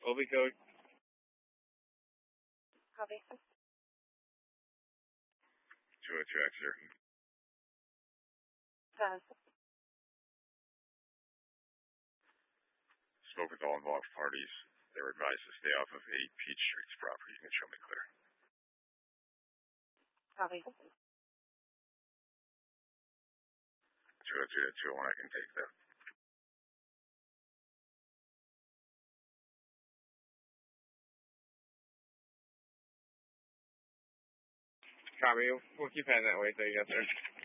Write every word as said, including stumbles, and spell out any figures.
Colby code. Copy. two oh two X here. Pass. Spoke with all involved parties. They were advised to stay off of eight Peach Street's property. You can show me clear. Copy. two oh two to two oh one, I can take that. Copy. We'll keep heading that way till you get there.